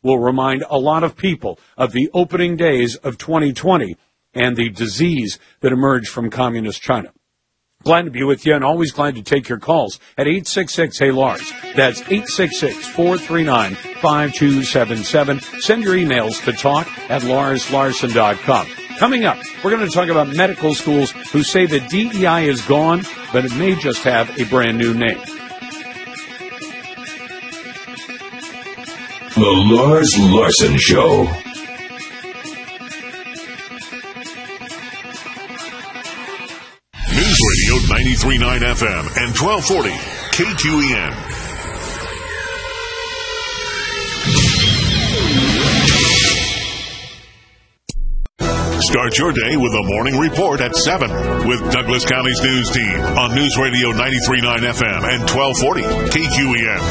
will remind a lot of people of the opening days of 2020 and the disease that emerged from communist China. Glad to be with you, and always glad to take your calls at 866-HEY-LARS. That's 866-439-5277. Send your emails to talk@larslarson.com. Coming up, we're going to talk about medical schools who say that DEI is gone, but it may just have a brand new name. The Lars Larson Show. News Radio 93.9 FM and 1240 KQEN. Start your day with a morning report at 7 with Douglas County's news team on News Radio 93.9 FM and 1240 KQEN.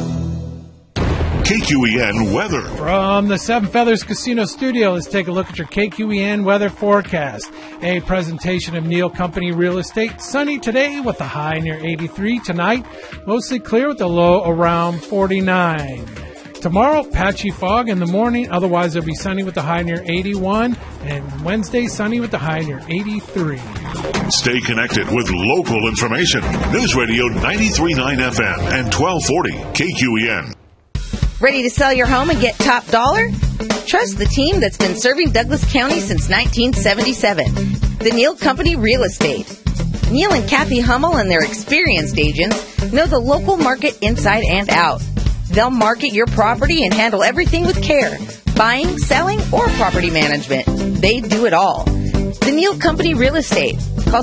KQEN weather. From the Seven Feathers Casino Studio, let's take a look at your KQEN weather forecast. A presentation of Neal Company Real Estate. Sunny today with a high near 83. Tonight, mostly clear with a low around 49. Tomorrow, patchy fog in the morning. Otherwise, it'll be sunny with a high near 81. And Wednesday, sunny with a high near 83. Stay connected with local information. News Radio 93.9 FM and 1240 KQEN. Ready to sell your home and get top dollar? Trust the team that's been serving Douglas County since 1977. The Neal Company Real Estate. Neal and Kathy Hummel and their experienced agents know the local market inside and out. They'll market your property and handle everything with care. Buying, selling, or property management. They do it all. The Neal Company Real Estate. Call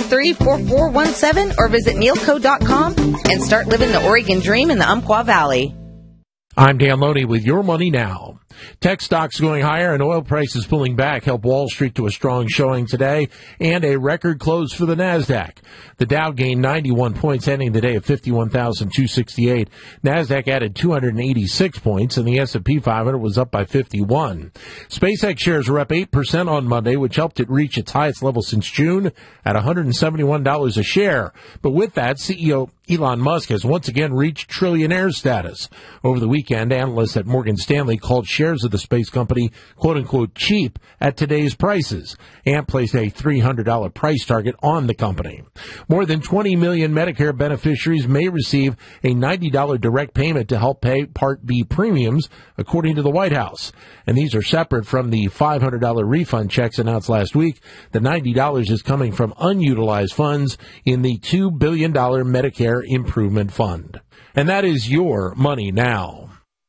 673-4417 or visit nealco.com and start living the Oregon dream in the Umpqua Valley. I'm Dan Loney with Your Money Now. Tech stocks going higher and oil prices pulling back help Wall Street to a strong showing today and a record close for the NASDAQ. The Dow gained 91 points, ending the day at 51,268. NASDAQ added 286 points, and the S&P 500 was up by 51. SpaceX shares were up 8% on Monday, which helped it reach its highest level since June at $171 a share. But with that, CEO Elon Musk has once again reached trillionaire status. Over the weekend, analysts at Morgan Stanley called shares of the space company, quote-unquote, cheap at today's prices, and placed a $300 price target on the company. More than 20 million Medicare beneficiaries may receive a $90 direct payment to help pay Part B premiums, according to the White House. And these are separate from the $500 refund checks announced last week. The $90 is coming from unutilized funds in the $2 billion Medicare Improvement Fund. And that is Your Money Now.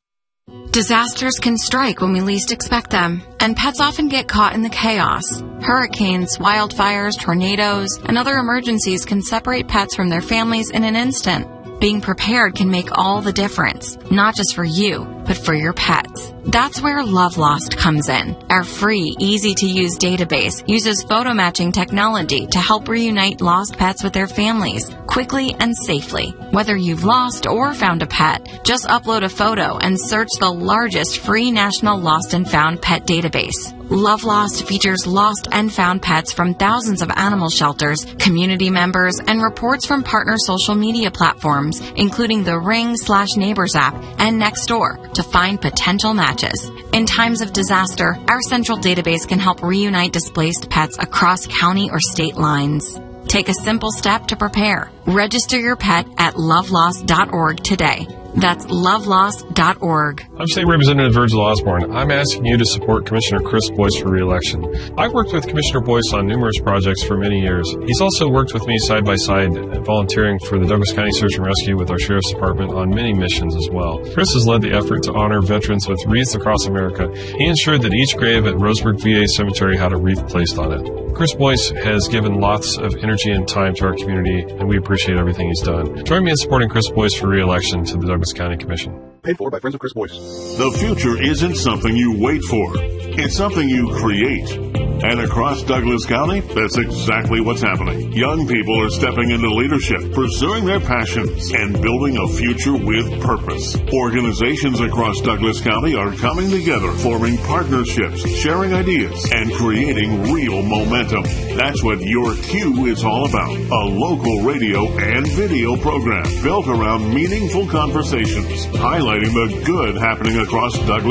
Disasters can strike when we least expect them, and pets often get caught in the chaos. Hurricanes, wildfires, tornadoes, and other emergencies can separate pets from their families in an instant. Being prepared can make all the difference, not just for you, but for your pets. That's where Love Lost comes in. Our free, easy-to-use database uses photo matching technology to help reunite lost pets with their families, quickly and safely. Whether you've lost or found a pet, just upload a photo and search the largest free national lost and found pet database. Love Lost features lost and found pets from thousands of animal shelters, community members, and reports from partner social media platforms, including the Ring/Neighbors app and Nextdoor, to find potential matches. In times of disaster, our central database can help reunite displaced pets across county or state lines. Take a simple step to prepare. Register your pet at lovelost.org today. That's lovelost.org. I'm State Representative Virgil Osborne. I'm asking you to support Commissioner Chris Boyce for re-election. I've worked with Commissioner Boyce on numerous projects for many years. He's also worked with me side by side, volunteering for the Douglas County Search and Rescue with our Sheriff's Department on many missions as well. Chris has led the effort to honor veterans with wreaths across America. He ensured that each grave at Roseburg VA Cemetery had a wreath placed on it. Chris Boyce has given lots of energy and time to our community, and we appreciate everything he's done. Join me in supporting Chris Boyce for re-election to the Douglas County Commission. Paid for by Friends of Chris Boyce. The future isn't something you wait for. It's something you create. And across Douglas County, that's exactly what's happening. Young people are stepping into leadership, pursuing their passions, and building a future with purpose. Organizations across Douglas County are coming together, forming partnerships, sharing ideas, and creating real momentum. That's what Your Q is all about. A local radio and video program built around meaningful conversations, highlighting the good happening across Douglas